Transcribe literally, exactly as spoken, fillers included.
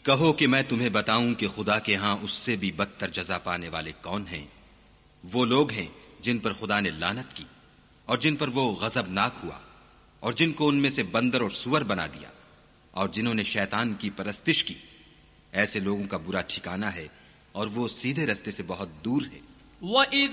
कहो कि मैं तुम्हें बताऊं कि खुदा के यहां उससे भी बदतर जजा पाने वाले कौन हैं। वो लोग हैं जिन पर खुदा ने लानत की और जिन पर वो गजबनाक हुआ और जिनको उनमें से बंदर और सुअर बना दिया और जिन्होंने शैतान की परस्तिश की। ऐसे लोगों का बुरा ठिकाना है और वो सीधे रास्ते से बहुत दूर है।